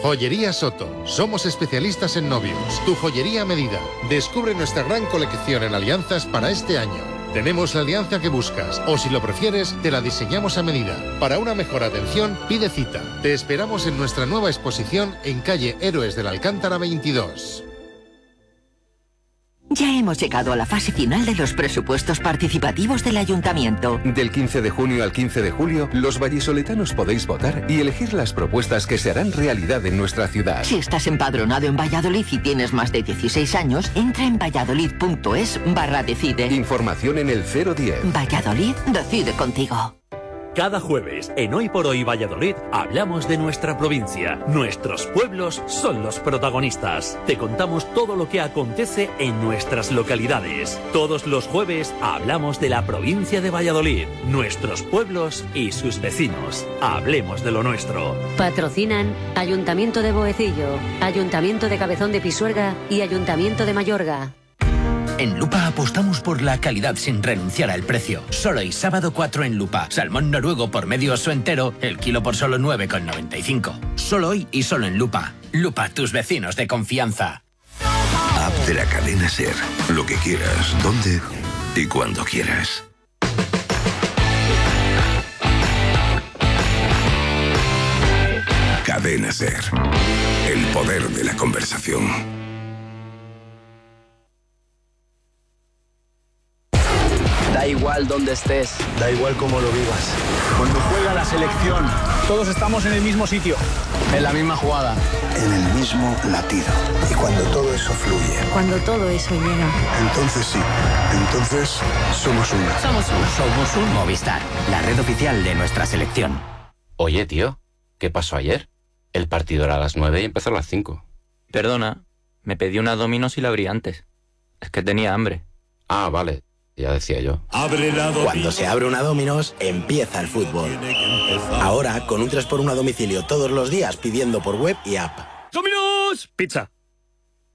Joyería Soto. Somos especialistas en novios. Tu joyería a medida. Descubre nuestra gran colección en alianzas para este año. Tenemos la alianza que buscas, o si lo prefieres, te la diseñamos a medida. Para una mejor atención, pide cita. Te esperamos en nuestra nueva exposición en calle Héroes de la Alcántara 22. Ya hemos llegado a la fase final de los presupuestos participativos del Ayuntamiento. Del 15 de junio al 15 de julio, los vallisoletanos podéis votar y elegir las propuestas que se harán realidad en nuestra ciudad. Si estás empadronado en Valladolid y tienes más de 16 años, entra en valladolid.es/decide. Información en el 010. Valladolid decide contigo. Cada jueves, en Hoy por Hoy Valladolid, hablamos de nuestra provincia. Nuestros pueblos son los protagonistas. Te contamos todo lo que acontece en nuestras localidades. Todos los jueves hablamos de la provincia de Valladolid, nuestros pueblos y sus vecinos. Hablemos de lo nuestro. Patrocinan Ayuntamiento de Boecillo, Ayuntamiento de Cabezón de Pisuerga y Ayuntamiento de Mayorga. En Lupa apostamos por la calidad sin renunciar al precio. Solo hoy sábado 4 en Lupa. Salmón noruego por medio oso entero, el kilo por solo 9,95. Solo hoy y solo en Lupa. Lupa, tus vecinos de confianza. App de la cadena SER. Lo que quieras, dónde y cuando quieras. Cadena SER. El poder de la conversación. Da igual donde estés, da igual cómo lo vivas. Cuando juega la selección, todos estamos en el mismo sitio, en la misma jugada, en el mismo latido. Y cuando todo eso fluye, cuando todo eso llega, entonces sí, entonces somos uno. Somos un Movistar, la red oficial de nuestra selección. Oye, tío, ¿qué pasó ayer? El partido era a las 9 y empezó a las 5. Perdona, me pedí una Domino's y la abrí antes. Es que tenía hambre. Ah, vale. Ya decía yo. Cuando se abre una Domino's, empieza el fútbol. Ahora, con un 3x1 a domicilio todos los días pidiendo por web y app. ¡Domino's! Pizza.